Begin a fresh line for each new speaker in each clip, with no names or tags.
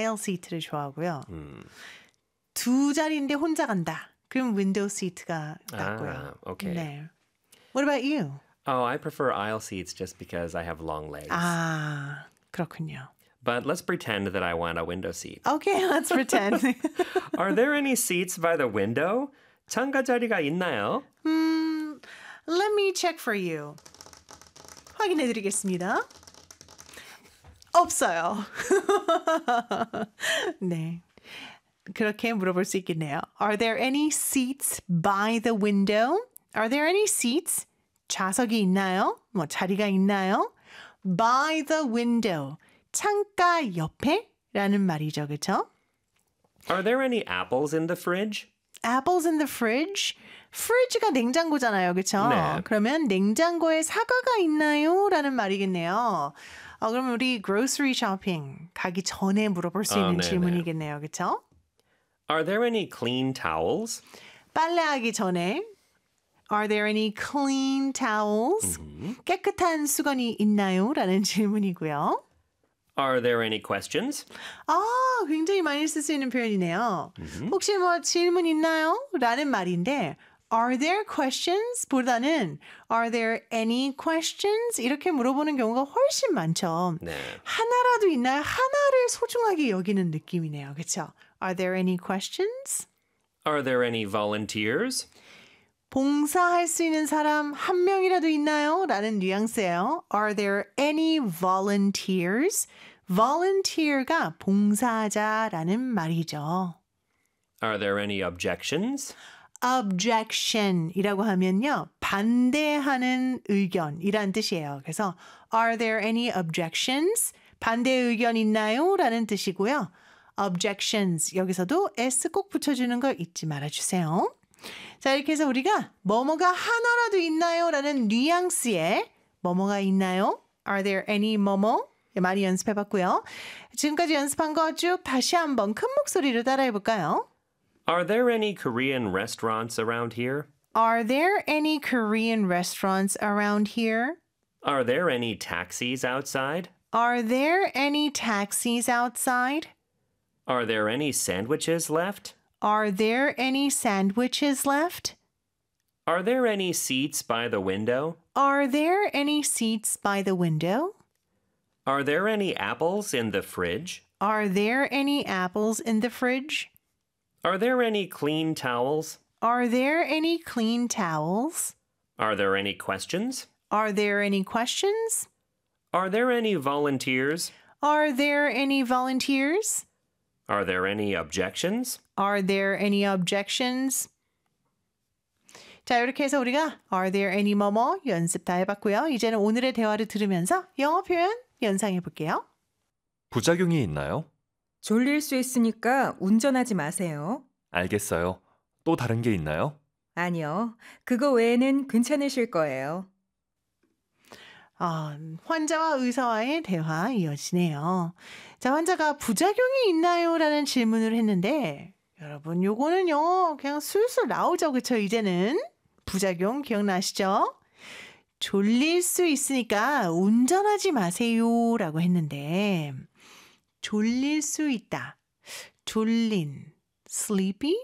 aisle seat를 좋아하고요. 두 자리인데 혼자 간다. 그럼 window seat가 낫고요.
Okay.
네. What about you?
Oh, I prefer aisle seats just because I have long legs.
아, 그렇군요.
But let's pretend that I want a window seat.
Okay, let's pretend.
Are there any seats by the window? 창가 자리가 있나요?
Let me check for you. 확인해 드리겠습니다. 없어요. 네. 그렇게 물어볼 수 있겠네요. Are there any seats by the window? Are there any seats? 좌석이 있나요? 뭐 자리가 있나요? By the window. 창가 옆에? 라는 말이죠. 그렇죠?
Are there any apples in the fridge?
Apples in the fridge? fridge가 냉장고잖아요. 그렇죠?
네.
그러면 냉장고에 사과가 있나요? 라는 말이겠네요. 그럼 우리 grocery shopping 가기 전에 물어볼 수 있는
네네.
질문이겠네요. 그렇죠?
Are there any clean towels?
빨래하기 전에 Are there any clean towels? 깨끗한 수건이 있나요? 라는 질문이고요.
Are there any questions?
굉장히 많이 쓸 수 있는 표현이네요. 혹시 뭐 질문 있나요? 라는 말인데 Are there questions? 보다는 Are there any questions? 이렇게 물어보는 경우가 훨씬 많죠.
네.
하나라도 있나요? 하나를 소중하게 여기는 느낌이네요. 그렇죠? Are there any questions?
Are there any volunteers?
봉사할 수 있는 사람 한 명이라도 있나요? 라는 뉘앙스예요. Are there any volunteers? volunteer가 봉사자라는 말이죠.
Are there any objections?
objection이라고 하면요. 반대하는 의견이란 뜻이에요. 그래서 are there any objections? 반대 의견 있나요? 라는 뜻이고요. objections 여기서도 s 꼭 붙여주는 걸 잊지 말아주세요. 자, 이렇게 해서 우리가 뭐뭐가 하나라도 있나요? 라는 뉘앙스의 뭐뭐가 있나요? Are there any 뭐뭐? 많이 연습해봤고요. 지금까지 연습한 거 쭉 다시 한번 큰 목소리로 따라해볼까요?
Are there any Korean restaurants around here?
Are there any Korean restaurants around here?
Are there any taxis outside?
Are there any taxis outside?
Are there any sandwiches left?
Are there any sandwiches left?
Are there any seats by the window?
Are there any seats by the window?
Are there any apples in the fridge?
Are there any apples in the fridge?
Are there any clean towels?
Are there any clean towels?
Are there any questions?
Are there any questions?
Are there any volunteers?
Are there any volunteers?
Are there any objections?
Are there any objections? 자, 이렇게 해서 우리가 Are there any 뭐뭐 연습 다 해봤고요. 이제는 오늘의 대화를 들으면서 영어 표현 연상해 볼게요.
부작용이 있나요?
졸릴 수 있으니까 운전하지 마세요.
알겠어요. 또 다른 게 있나요?
아니요. 그거 외에는 괜찮으실 거예요.
환자와 의사와의 대화 이어지네요. 자, 환자가 부작용이 있나요? 라는 질문을 했는데 여러분 요거는요 그냥 술술 나오죠. 그쵸? 이제는 부작용 기억나시죠? 졸릴 수 있으니까 운전하지 마세요 라고 했는데 졸릴 수 있다. 졸린 sleepy?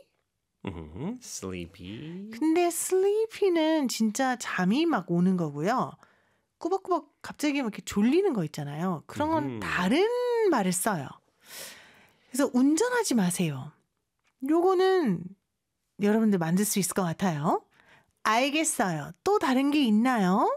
Sleepy.
근데 sleepy는 진짜 잠이 막 오는 거고요. 꾸벅꾸벅 갑자기 막 이렇게 졸리는 거 있잖아요. 그런 건 다른 말을 써요. 그래서 운전하지 마세요. 요거는 여러분들 만들 수 있을 것 같아요. 알겠어요. 또 다른 게 있나요?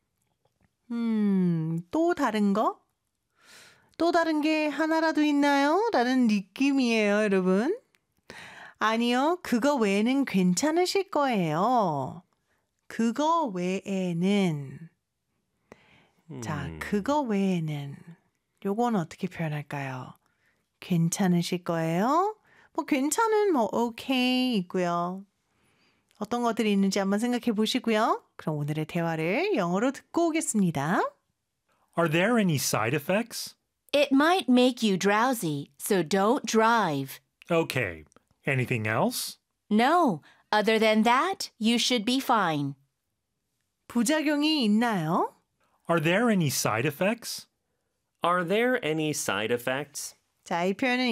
또 다른 거? 또 다른 게 하나라도 있나요? 라는 느낌이에요, 여러분. 아니요, 그거 외에는 괜찮으실 거예요. 그거 외에는 자, 그거 외에는 요건 어떻게 표현할까요? 괜찮으실 거예요? 뭐 괜찮은 뭐 오케이 있고요. 어떤 것들이 있는지 한번 생각해 보시고요. 그럼 오늘의 대화를 영어로 듣고 오겠습니다.
Are there any side effects?
It might make you drowsy, so don't drive.
Okay. Anything else?
No, other than that, you should be fine.
부작용이 있나요?
Are there any side effects?
Are there any side effects?
자, 이 표현은